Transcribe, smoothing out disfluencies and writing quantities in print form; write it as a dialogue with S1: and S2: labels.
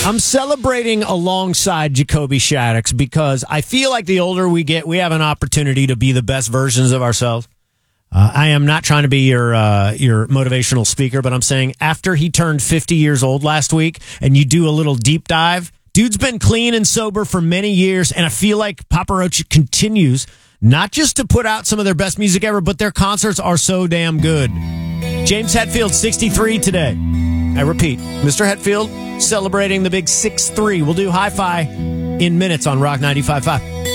S1: I'm celebrating alongside Jacoby Shaddix because I feel like the older we get, we have an opportunity to be the best versions of ourselves. I am not trying to be your motivational speaker, but I'm saying after he turned 50 years old last week and you do a little deep dive, dude's been clean and sober for many years, and I feel like Papa Roach continues not just to put out some of their best music ever, but their concerts are so damn good. James Hetfield, 63 today. I repeat, Mr. Hetfield celebrating the big 6'3". We'll do Hi-Fi in minutes on Rock 95.5.